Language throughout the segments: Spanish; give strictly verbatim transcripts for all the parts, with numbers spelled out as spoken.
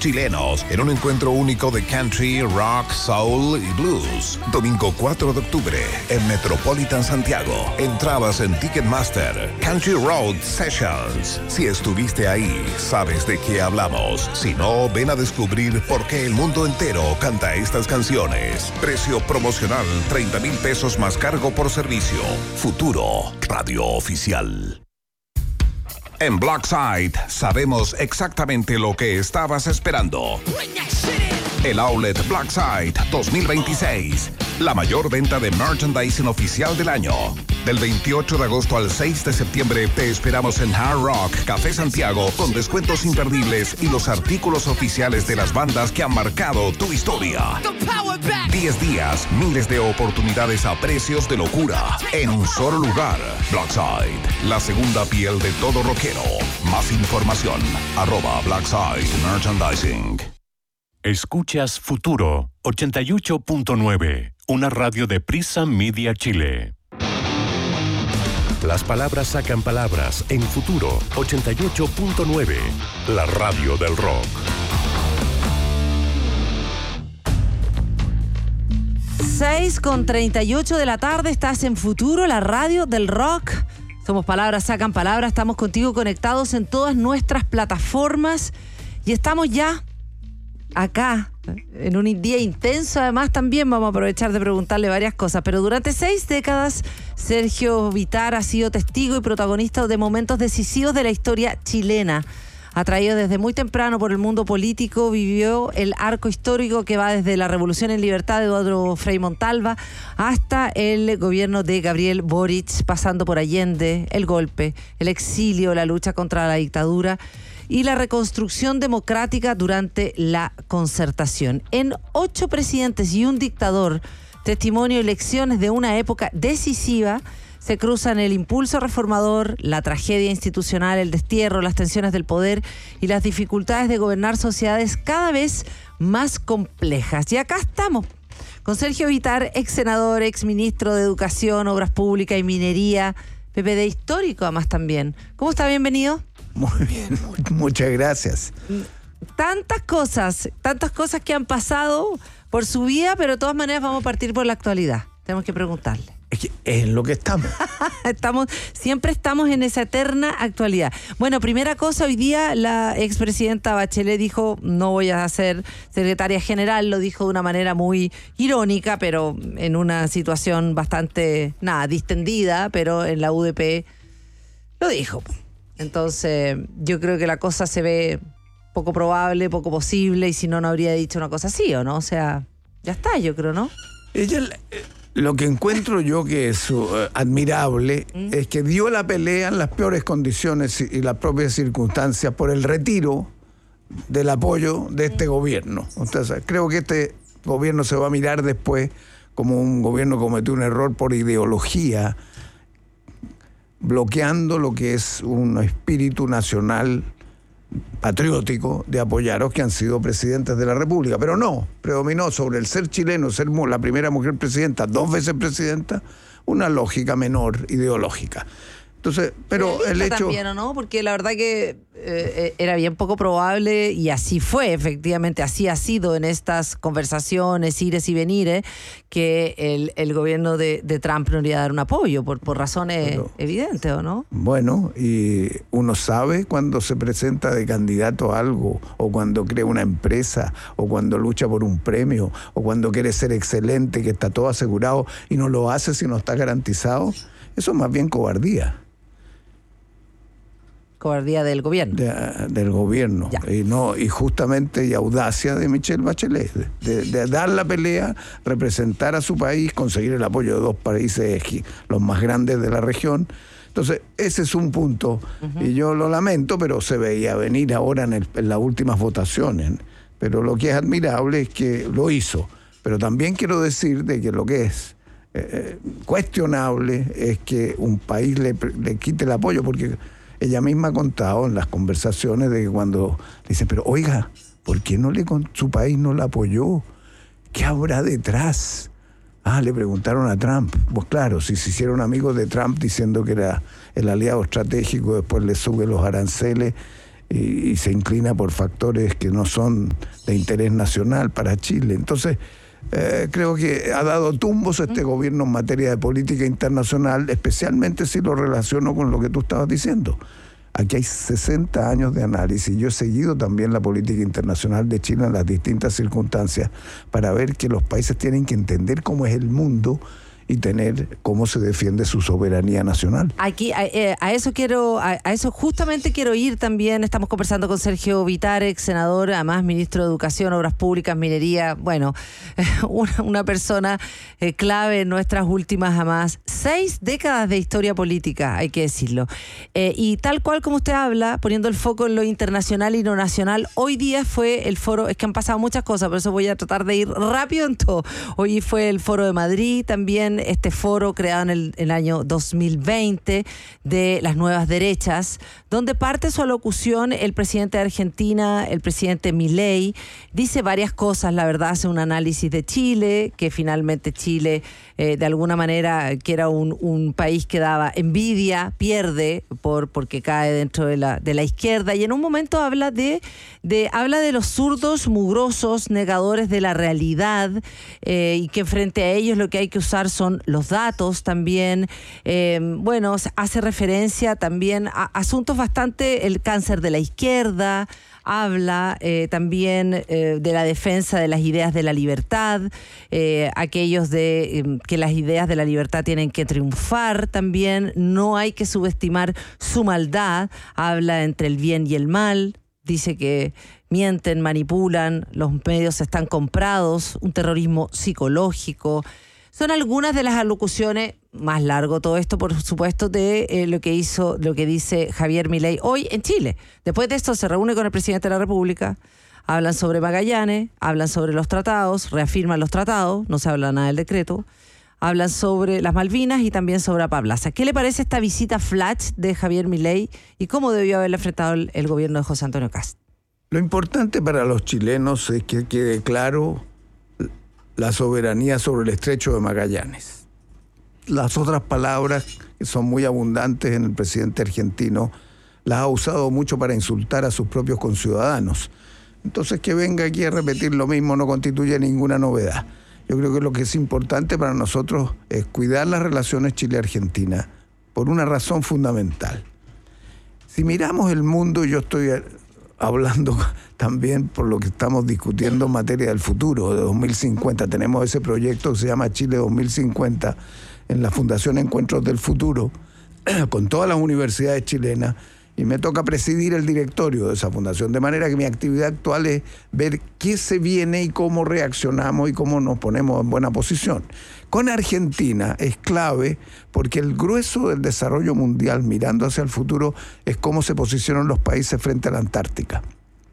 chilenos en un encuentro único de country, rock, soul y blues. Domingo cuatro de octubre en Metropolitan Santiago. Entradas en Ticketmaster. Country Road Sessions. Si estuviste ahí, sabes de qué hablamos. Si no, ven a descubrir por qué el mundo entero canta estas canciones. Precio promocional treinta mil pesos más cargo por servicio. Futuro, radio oficial. En Blackside sabemos exactamente lo que estabas esperando. El Outlet Blackside dos mil veintiséis. La mayor venta de merchandising oficial del año. Del veintiocho de agosto al seis de septiembre te esperamos en Hard Rock Café Santiago con descuentos imperdibles y los artículos oficiales de las bandas que han marcado tu historia. diez días, miles de oportunidades a precios de locura en un solo lugar. Blackside, la segunda piel de todo rockero. Más información, arroba Blackside Merchandising. Escuchas Futuro ochenta y ocho punto nueve, una radio de Prisa Media Chile. Las palabras sacan palabras en Futuro ochenta y ocho punto nueve, la radio del rock. seis con treinta y ocho de la tarde, estás en Futuro, la radio del rock. Somos Palabras Sacan Palabras, estamos contigo conectados en todas nuestras plataformas y estamos ya acá, en un día intenso. Además también vamos a aprovechar de preguntarle varias cosas, pero durante seis décadas Sergio Vitar ha sido testigo y protagonista de momentos decisivos de la historia chilena. Atraído desde muy temprano por el mundo político, vivió el arco histórico que va desde la Revolución en Libertad de Eduardo Frei Montalva hasta el gobierno de Gabriel Boric, pasando por Allende, el golpe, el exilio, la lucha contra la dictadura y la reconstrucción democrática durante la Concertación. En Ocho presidentes y un dictador, testimonio y lecciones de una época decisiva, se cruzan el impulso reformador, la tragedia institucional, el destierro, las tensiones del poder y las dificultades de gobernar sociedades cada vez más complejas. Y acá estamos con Sergio Vitar, ex senador, ex ministro de Educación, Obras Públicas y Minería, P P D histórico además también. ¿Cómo está? Bienvenido. Muy bien, muchas gracias. Tantas cosas, tantas cosas que han pasado por su vida, pero de todas maneras vamos a partir por la actualidad. Tenemos que preguntarle. Es que es en lo que estamos. estamos. Siempre estamos en esa eterna actualidad. Bueno, primera cosa, hoy día la expresidenta Bachelet dijo, no voy a ser secretaria general, lo dijo de una manera muy irónica, pero en una situación bastante, nada, distendida, pero en la U D P lo dijo. Entonces, yo creo que la cosa se ve poco probable, poco posible, y si no, no habría dicho una cosa así, ¿o no? O sea, ya está, yo creo, ¿no? Ella... Lo que encuentro yo que es uh, admirable ¿Mm? es que dio la pelea en las peores condiciones y, y las propias circunstancias por el retiro del apoyo de este gobierno. Entonces, creo que este gobierno se va a mirar después como un gobierno que cometió un error por ideología, bloqueando lo que es un espíritu nacional patriótico de apoyar a los que han sido presidentes de la República, pero no, predominó sobre el ser chileno, ser la primera mujer presidenta, dos veces presidenta, una lógica menor ideológica. Entonces, pero el hecho también, ¿o no? Porque la verdad que eh, era bien poco probable, y así fue, efectivamente, así ha sido en estas conversaciones, ires y venires, que el, el gobierno de, de Trump no iba a dar un apoyo, por, por razones pero, evidentes, ¿o no? Bueno, y uno sabe cuando se presenta de candidato a algo, o cuando crea una empresa, o cuando lucha por un premio, o cuando quiere ser excelente, que está todo asegurado, y no lo hace si no está garantizado. Eso es más bien cobardía. Cobardía del gobierno. De, del gobierno. Y no y justamente y audacia de Michelle Bachelet, de, de dar la pelea, representar a su país, conseguir el apoyo de dos países los más grandes de la región. Entonces, ese es un punto, uh-huh. y yo lo lamento, pero se veía venir ahora en, el, en las últimas votaciones. Pero lo que es admirable es que lo hizo. Pero también quiero decir de que lo que es eh, cuestionable es que un país le, le quite el apoyo, porque ella misma ha contado en las conversaciones de que cuando dice, pero oiga, ¿por qué no le su país no la apoyó? ¿Qué habrá detrás? Ah, le preguntaron a Trump. Pues claro, si se hicieron amigos de Trump diciendo que era el aliado estratégico, después le sube los aranceles, y, y se inclina por factores que no son de interés nacional para Chile. Entonces, eh, creo que ha dado tumbos a este gobierno en materia de política internacional, especialmente si lo relaciono con lo que tú estabas diciendo. Aquí hay sesenta años de análisis. Yo he seguido también la política internacional de Chile en las distintas circunstancias para ver que los países tienen que entender cómo es el mundo y tener cómo se defiende su soberanía nacional. Aquí a, eh, a eso quiero, a, a eso justamente quiero ir también. Estamos conversando con Sergio Vitarek, senador, además ministro de Educación, Obras Públicas, Minería. Bueno, una, una persona eh, clave en nuestras últimas, además, seis décadas de historia política, hay que decirlo. Eh, y tal cual como usted habla, poniendo el foco en lo internacional y lo nacional, hoy día fue el foro, es que han pasado muchas cosas, por eso voy a tratar de ir rápido en todo. Hoy fue el foro de Madrid, también este foro creado en el, el año dos mil veinte de las nuevas derechas, donde parte su alocución el presidente de Argentina, el presidente Milei, dice varias cosas, la verdad hace un análisis de Chile, que finalmente Chile eh, de alguna manera, que era un, un país que daba envidia, pierde por porque cae dentro de la, de la izquierda, y en un momento habla de, de, habla de los zurdos mugrosos, negadores de la realidad, eh, y que frente a ellos lo que hay que usar son los datos también. Eh, bueno, hace referencia también a asuntos bastante, el cáncer de la izquierda, habla eh, también eh, de la defensa de las ideas de la libertad, eh, aquellos de eh, que las ideas de la libertad tienen que triunfar también, no hay que subestimar su maldad, habla entre el bien y el mal, dice que mienten, manipulan, los medios están comprados, un terrorismo psicológico. Son algunas de las alocuciones, más largo todo esto, por supuesto, de eh, lo que hizo, lo que dice Javier Milei hoy en Chile. Después de esto se reúne con el presidente de la República, hablan sobre Magallanes, hablan sobre los tratados, reafirman los tratados, no se habla nada del decreto, hablan sobre las Malvinas y también sobre Apablaza. ¿Qué le parece esta visita flash de Javier Milei y cómo debió haberle enfrentado el, el gobierno de José Antonio Kast? Lo importante para los chilenos es que quede claro la soberanía sobre el estrecho de Magallanes. Las otras palabras, que son muy abundantes en el presidente argentino, las ha usado mucho para insultar a sus propios conciudadanos. Entonces, que venga aquí a repetir lo mismo no constituye ninguna novedad. Yo creo que lo que es importante para nosotros es cuidar las relaciones Chile-Argentina por una razón fundamental. Si miramos el mundo, yo estoy hablando también por lo que estamos discutiendo en materia del futuro, de dos mil cincuenta. Tenemos ese proyecto que se llama Chile dos mil cincuenta en la Fundación Encuentros del Futuro, con todas las universidades chilenas, y me toca presidir el directorio de esa fundación, de manera que mi actividad actual es ver qué se viene y cómo reaccionamos y cómo nos ponemos en buena posición. Con Argentina es clave porque el grueso del desarrollo mundial mirando hacia el futuro es cómo se posicionan los países frente a la Antártica.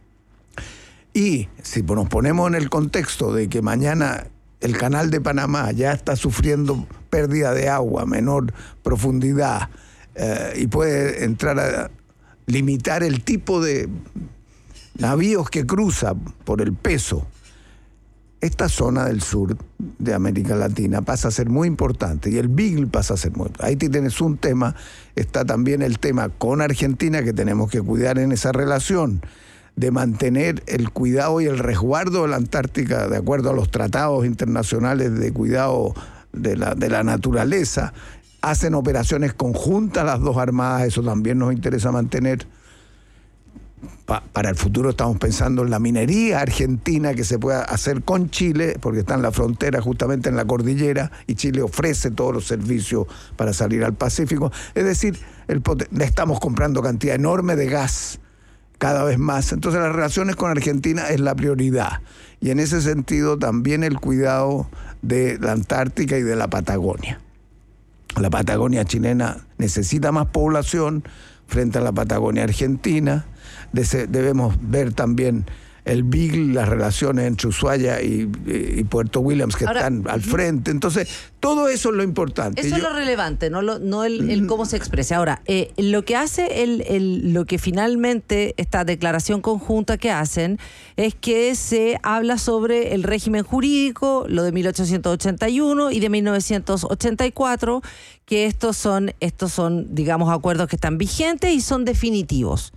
Y si nos ponemos en el contexto de que mañana el canal de Panamá ya está sufriendo pérdida de agua, menor profundidad, eh, y puede entrar a limitar el tipo de navíos que cruza por el peso, esta zona del sur de América Latina pasa a ser muy importante y el Beagle pasa a ser muy importante. Ahí tienes un tema, está también el tema con Argentina que tenemos que cuidar en esa relación, de mantener el cuidado y el resguardo de la Antártica de acuerdo a los tratados internacionales de cuidado de la, de la naturaleza. Hacen operaciones conjuntas las dos armadas, eso también nos interesa mantener. Pa, para el futuro estamos pensando en la minería argentina que se pueda hacer con Chile, porque está en la frontera, justamente en la cordillera, y Chile ofrece todos los servicios para salir al Pacífico. Es decir, el, le estamos comprando cantidad enorme de gas cada vez más. Entonces las relaciones con Argentina es la prioridad. Y en ese sentido también el cuidado de la Antártica y de la Patagonia. La Patagonia chilena necesita más población frente a la Patagonia argentina. Debemos ver también el Beagle, las relaciones entre Ushuaia y, y Puerto Williams que Ahora, están al frente. Entonces, todo eso es lo importante. Eso Yo, es lo relevante, no, lo, no el, el cómo se expresa. Ahora, eh, lo que hace, el, el, lo que finalmente esta declaración conjunta que hacen es que se habla sobre el régimen jurídico, lo de mil ochocientos ochenta y uno y de mil novecientos ochenta y cuatro, que estos son, estos son, digamos, acuerdos que están vigentes y son definitivos.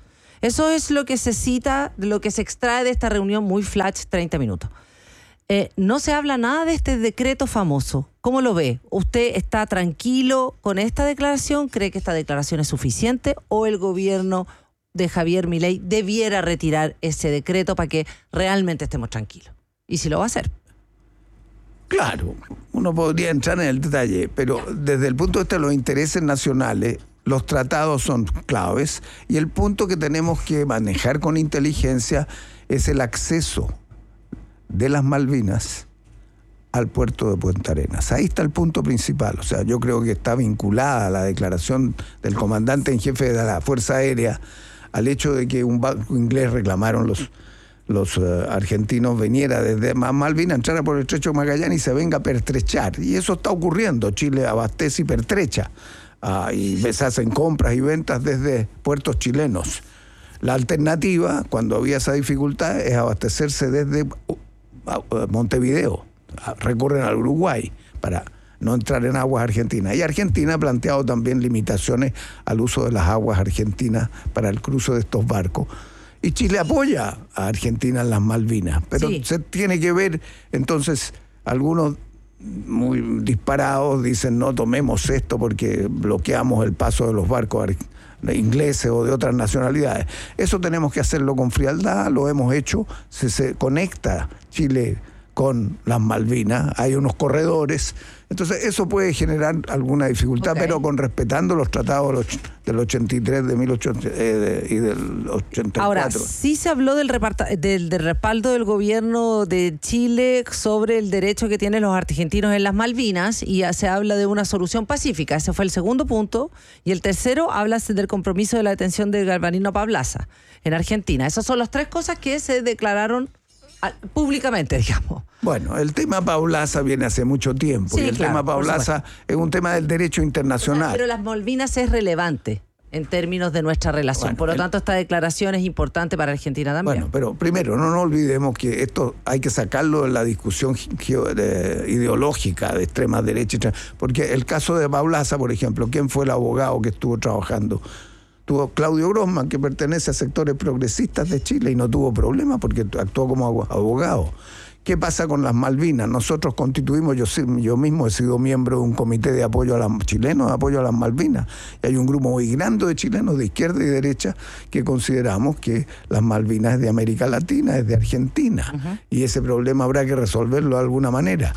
Eso es lo que se cita, lo que se extrae de esta reunión muy flash, treinta minutos. Eh, no se habla nada de este decreto famoso. ¿Cómo lo ve? ¿Usted está tranquilo con esta declaración? ¿Cree que esta declaración es suficiente? ¿O el gobierno de Javier Milei debiera retirar ese decreto para que realmente estemos tranquilos? ¿Y si lo va a hacer? Claro, uno podría entrar en el detalle, pero desde el punto de vista de los intereses nacionales, los tratados son claves y el punto que tenemos que manejar con inteligencia es el acceso de las Malvinas al puerto de Punta Arenas. Ahí está el punto principal. O sea, yo creo que está vinculada la declaración del comandante en jefe de la Fuerza Aérea al hecho de que un barco inglés reclamaron los, los uh, argentinos viniera desde Malvinas, entrara por el estrecho de Magallanes y se venga a pertrechar. Y eso está ocurriendo. Chile abastece y pertrecha. Uh, y se hacen compras y ventas desde puertos chilenos. La alternativa, cuando había esa dificultad, es abastecerse desde Montevideo, recurren al Uruguay para no entrar en aguas argentinas. Y Argentina ha planteado también limitaciones al uso de las aguas argentinas para el cruce de estos barcos. Y Chile apoya a Argentina en las Malvinas, pero sí. Se tiene que ver, entonces, algunos muy disparados dicen no tomemos esto porque bloqueamos el paso de los barcos ingleses o de otras nacionalidades. Eso tenemos que hacerlo con frialdad, lo hemos hecho, se, se conecta Chile con las Malvinas, hay unos corredores, entonces eso puede generar alguna dificultad, okay. Pero con respetando los tratados del ochenta y tres de mil ochocientos, eh, de, y del ochenta y cuatro. Ahora, sí se habló del, reparta, del, del respaldo del gobierno de Chile sobre el derecho que tienen los argentinos en las Malvinas y se habla de una solución pacífica, ese fue el segundo punto, y el tercero habla del compromiso de la detención de Galvarino Pablaza en Argentina. Esas son las tres cosas que se declararon públicamente, digamos. Bueno, el tema Pablaza viene hace mucho tiempo, sí, y el claro, tema Pablaza es un tema del derecho internacional. Pero las Malvinas es relevante en términos de nuestra relación, bueno, por lo el... tanto esta declaración es importante para Argentina también. Bueno, pero primero, no nos olvidemos que esto hay que sacarlo de la discusión de, ideológica de extrema derecha, porque el caso de Pablaza, por ejemplo, ¿quién fue el abogado que estuvo trabajando? Tuvo Claudio Grossman, que pertenece a sectores progresistas de Chile y no tuvo problema porque actuó como abogado. ¿Qué pasa con las Malvinas? Nosotros constituimos, yo, yo mismo he sido miembro de un comité de apoyo a los chilenos, de apoyo a las Malvinas. Y hay un grupo muy grande de chilenos de izquierda y derecha que consideramos que las Malvinas es de América Latina, es de Argentina. Uh-huh. Y ese problema habrá que resolverlo de alguna manera.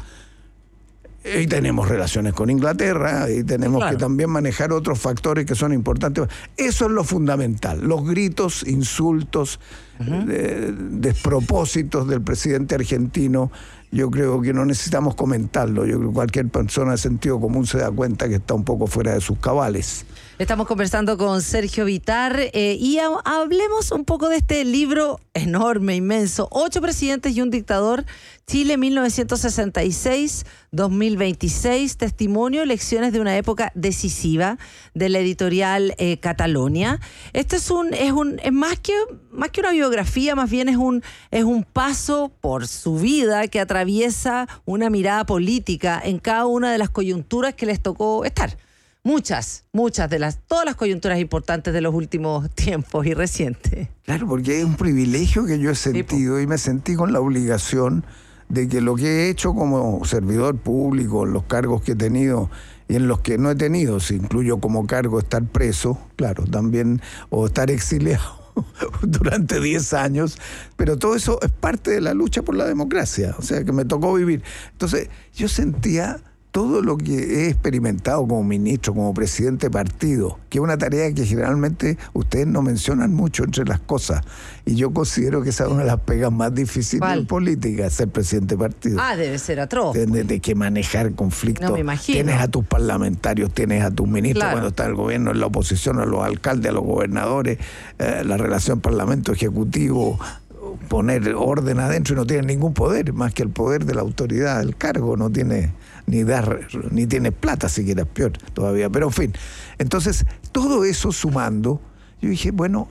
Y tenemos relaciones con Inglaterra y tenemos claro. que también manejar otros factores que son importantes. Eso es lo fundamental. Los gritos, insultos, uh-huh. de, despropósitos del presidente argentino, yo creo que no necesitamos comentarlo. Yo creo que cualquier persona de sentido común se da cuenta que está un poco fuera de sus cabales. Estamos conversando con Sergio Vitar eh, y ha, hablemos un poco de este libro enorme, inmenso, Ocho presidentes y un dictador, Chile mil novecientos sesenta y seis a dos mil veintiséis, testimonio y lecciones de una época decisiva, de la editorial eh, Catalonia. Esto es un es un es más que más que una biografía, más bien es un es un paso por su vida que atraviesa una mirada política en cada una de las coyunturas que les tocó estar. Muchas, muchas de las, todas las coyunturas importantes de los últimos tiempos y recientes. Claro, porque es un privilegio que yo he sentido y me sentí con la obligación de que lo que he hecho como servidor público, en los cargos que he tenido y en los que no he tenido, si incluyo como cargo estar preso, claro, también, o estar exiliado durante diez años, pero todo eso es parte de la lucha por la democracia, o sea, que me tocó vivir. Entonces, yo sentía todo lo que he experimentado como ministro, como presidente de partido, que es una tarea que generalmente ustedes no mencionan mucho entre las cosas, y yo considero que esa es una de las pegas más difíciles ¿Cuál? En política, ser presidente de partido. Ah, debe ser atroz. Tienes de que manejar conflictos. No me imagino. Tienes a tus parlamentarios, tienes a tus ministros, claro. Cuando está el gobierno, en la oposición, a los alcaldes, a los gobernadores, eh, la relación parlamento-ejecutivo, poner orden adentro, y no tiene ningún poder, más que el poder de la autoridad, del cargo, no tiene ni dar, ni tiene plata, siquiera es peor todavía, pero en fin. Entonces, todo eso sumando, yo dije, bueno,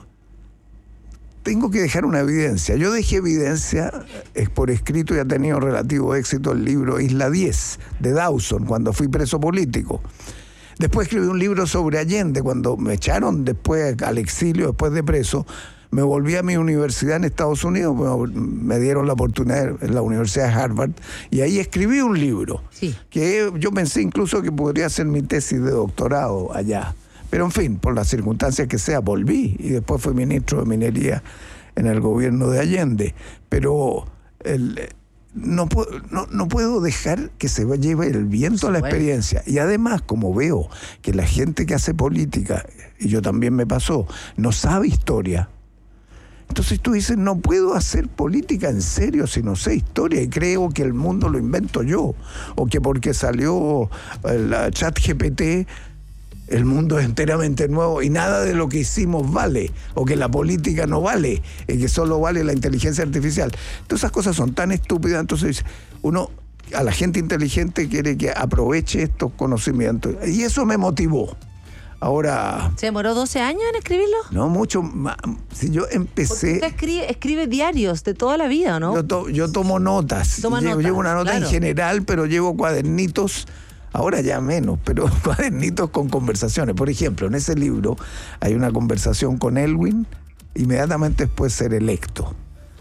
tengo que dejar una evidencia. Yo dejé evidencia, es por escrito y ha tenido relativo éxito el libro Isla diez, de Dawson, cuando fui preso político. Después escribí un libro sobre Allende, cuando me echaron después al exilio, después de preso, Me volví a mi universidad en Estados Unidos, me dieron la oportunidad en la Universidad de Harvard, y ahí escribí un libro, sí. que yo pensé incluso que podría ser mi tesis de doctorado allá. Pero en fin, por las circunstancias que sea, volví, y después fui ministro de Minería en el gobierno de Allende. Pero el, no, puedo, no, no puedo dejar que se lleve el viento a la experiencia. Y además, como veo que la gente que hace política, y yo también me pasó, no sabe historia, entonces tú dices, no puedo hacer política en serio si no sé historia y creo que el mundo lo invento yo, o que porque salió el chat G P T el mundo es enteramente nuevo y nada de lo que hicimos vale, o que la política no vale, y que solo vale la inteligencia artificial. Todas esas cosas son tan estúpidas. Entonces uno, a la gente inteligente, quiere que aproveche estos conocimientos, y eso me motivó. Ahora... ¿Se demoró doce años en escribirlo? No, mucho más. Si yo empecé... Usted escribe, escribe diarios de toda la vida, ¿no? Yo, to, yo tomo notas. Toma llevo, notas, llevo una nota claro. en general, pero llevo cuadernitos, ahora ya menos, pero cuadernitos con conversaciones. Por ejemplo, en ese libro hay una conversación con Elwin inmediatamente después de ser electo.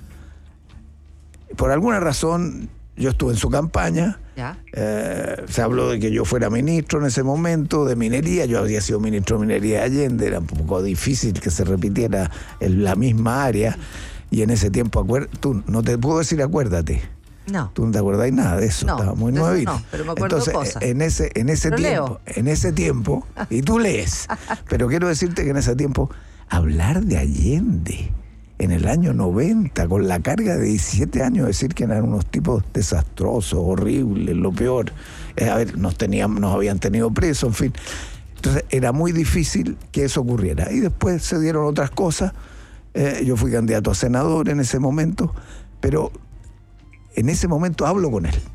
Por alguna razón, yo estuve en su campaña. ¿Ya? Eh, se habló de que yo fuera ministro en ese momento de minería. Yo había sido ministro de minería de Allende, era un poco difícil que se repitiera en la misma área, y en ese tiempo, acuer- tú no te puedo decir acuérdate, No. tú no te acordáis nada de eso, No, estaba muy de eso nuevito. no, pero me acuerdo Entonces, cosas. en ese, en ese Pero tiempo, leo. en ese tiempo, y tú lees, pero quiero decirte que en ese tiempo, hablar de Allende en el año noventa, con la carga de diecisiete años, decir que eran unos tipos desastrosos, horribles, lo peor. Eh, a ver, nos, tenían, nos habían tenido presos, en fin. Entonces era muy difícil que eso ocurriera. Y después se dieron otras cosas. Eh, yo fui candidato a senador en ese momento, pero en ese momento hablo con él.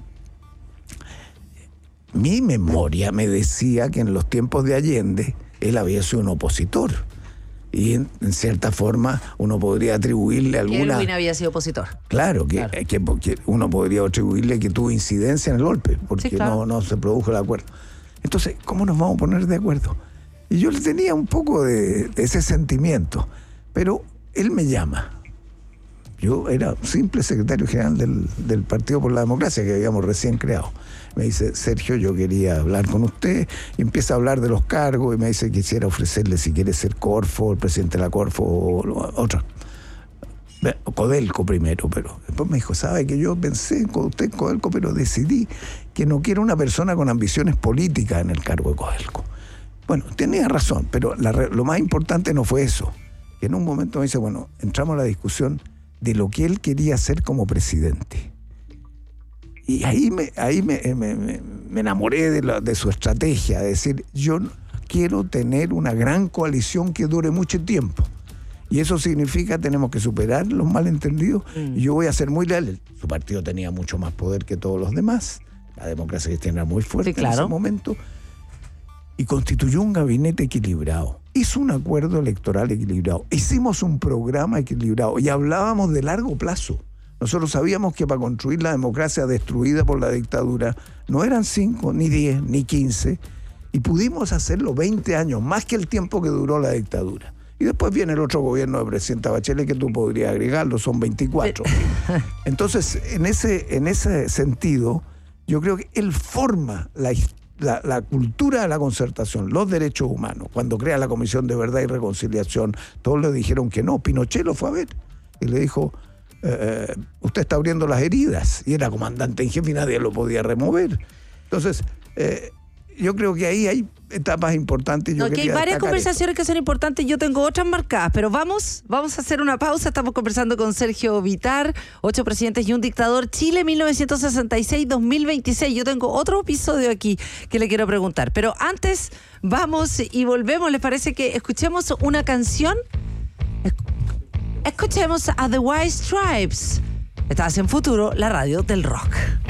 Mi memoria me decía que en los tiempos de Allende él había sido un opositor. Y en, en cierta forma uno podría atribuirle alguna... Elwin había sido opositor. Claro, que, Claro. que, que uno podría atribuirle que tuvo incidencia en el golpe, porque Sí, claro. no, no se produjo el acuerdo. Entonces, ¿cómo nos vamos a poner de acuerdo? Y yo le tenía un poco de, de ese sentimiento, pero él me llama. Yo era simple secretario general del, del Partido por la Democracia, que habíamos recién creado. Me dice, Sergio, yo quería hablar con usted, y empieza a hablar de los cargos, y me dice que quisiera ofrecerle, si quiere ser Corfo, el presidente de la Corfo, o otra. Codelco primero, pero después me dijo, sabe que yo pensé con usted en Codelco, pero decidí que no quiero una persona con ambiciones políticas en el cargo de Codelco. Bueno, tenía razón, pero la, lo más importante no fue eso. Que en un momento me dice, bueno, entramos a la discusión de lo que él quería hacer como presidente. Y ahí me, ahí me, me, me enamoré de, la, de su estrategia, de decir, yo quiero tener una gran coalición que dure mucho tiempo. Y eso significa tenemos que superar los malentendidos. Mm. Y yo voy a ser muy leal. Su partido tenía mucho más poder que todos los demás. La democracia cristiana era muy fuerte, sí, claro, en ese momento. Y constituyó un gabinete equilibrado. Hizo un acuerdo electoral equilibrado. Hicimos un programa equilibrado. Y hablábamos de largo plazo. Nosotros sabíamos que para construir la democracia destruida por la dictadura no eran cinco, ni diez, ni quince. Y pudimos hacerlo veinte años, más que el tiempo que duró la dictadura. Y después viene el otro gobierno de presidenta Bachelet, que tú podrías agregarlo, son veinticuatro. Entonces, en ese, en ese sentido, yo creo que él forma la, la, la cultura de la concertación, los derechos humanos. Cuando crea la Comisión de Verdad y Reconciliación, todos le dijeron que no. Pinochet lo fue a ver y le dijo, eh, usted está abriendo las heridas. Y era comandante en jefe y nadie lo podía remover. Entonces, eh, yo creo que ahí hay etapas importantes. Yo no, que hay varias conversaciones esto. que son importantes. Yo tengo otras marcadas, pero vamos, vamos a hacer una pausa. Estamos conversando con Sergio Vittar, Ocho presidentes y un dictador, Chile mil novecientos sesenta y seis a dos mil veintiséis. Yo tengo otro episodio aquí que le quiero preguntar. Pero antes vamos y volvemos. ¿Les parece que escuchemos una canción? Escuchemos a The White Stripes. Estás en Futuro, la radio del rock.